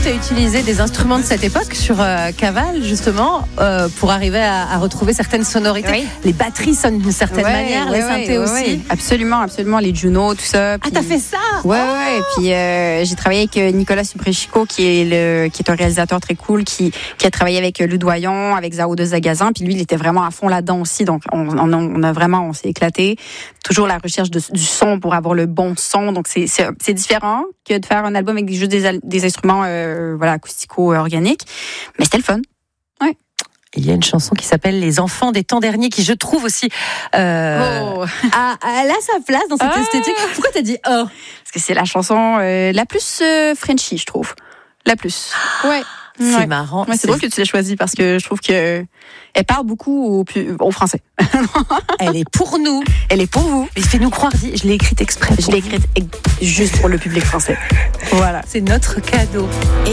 tu as utilisé des instruments de cette époque sur Caval, justement, pour arriver à retrouver certaines sonorités. Oui. Les batteries sonnent d'une certaine manière, les synthés aussi. Ouais. Absolument, les Juno, tout ça. Ah, t'as fait ça? Ouais. Puis j'ai travaillé avec Nicolas Suprechico, qui est un réalisateur très cool, qui a travaillé avec Loudoyon, avec Zao de Zagazan. Puis lui, il était vraiment à fond là-dedans aussi. Donc, on s'est éclaté. Toujours la recherche du son pour avoir le bon son. Donc, c'est différent que de faire un album avec juste des instruments acoustico-organiques. Mais c'était le fun. Ouais. Il y a une chanson qui s'appelle Les enfants des temps derniers qui, je trouve aussi, elle a sa place dans cette esthétique. Pourquoi t'as dit oh? Parce que c'est la chanson la plus Frenchy, je trouve. La plus. Ouais. C'est marrant. Ouais, c'est drôle que tu l'aies choisie parce que je trouve que elle parle beaucoup aux Français. Elle est pour nous. Elle est pour vous. Mais fais-nous croire, je l'ai écrite exprès. Je l'ai écrite juste pour le public français. Voilà. C'est notre cadeau.